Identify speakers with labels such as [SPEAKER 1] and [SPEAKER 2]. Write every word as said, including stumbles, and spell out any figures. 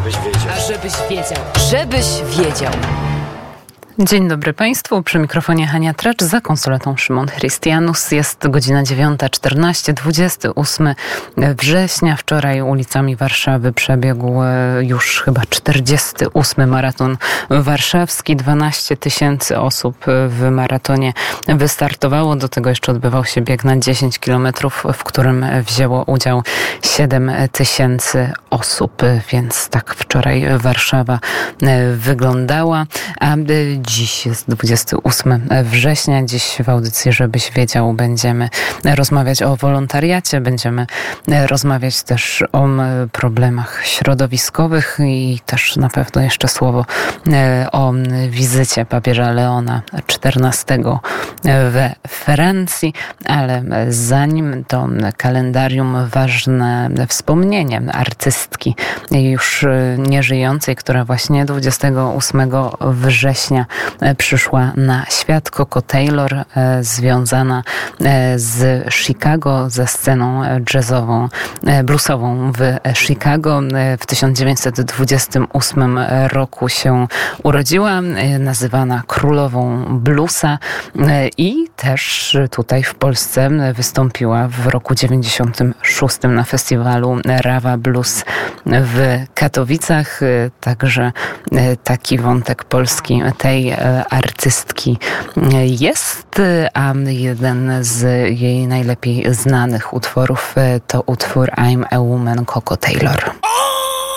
[SPEAKER 1] żebyś wiedział.
[SPEAKER 2] A żebyś wiedział. Żebyś wiedział.
[SPEAKER 3] Dzień dobry Państwu, przy mikrofonie Hania Tracz, za konsoletą Szymon Chrystianus. Jest godzina dziewiąta czternaście, dwudziestego ósmego września. Wczoraj ulicami Warszawy przebiegł już chyba czterdziesty ósmy maraton warszawski. dwanaście tysięcy osób w maratonie wystartowało. Do tego jeszcze odbywał się bieg na dziesięć kilometrów, w którym wzięło udział siedem tysięcy osób. Więc tak wczoraj Warszawa wyglądała. A dziś jest dwudziestego ósmego września. Dziś w audycji, żebyś wiedział, będziemy rozmawiać o wolontariacie, będziemy rozmawiać też o problemach środowiskowych i też na pewno jeszcze słowo o wizycie papieża Leona czternastego we Francji, ale zanim to kalendarium, ważne wspomnienie artystki już nieżyjącej, która właśnie dwudziestego ósmego września przyszła na świat. Coco Taylor, związana z Chicago, ze sceną jazzową, bluesową w Chicago. W tysiąc dziewięćset dwudziestym ósmym roku się urodziła, nazywana królową bluesa, i też tutaj w Polsce wystąpiła w roku dziewięćdziesiątym szóstym na festiwalu Rawa Blues w Katowicach. Także taki wątek polski tej artystki jest, a jeden z jej najlepiej znanych utworów to utwór I'm a Woman Coco Taylor.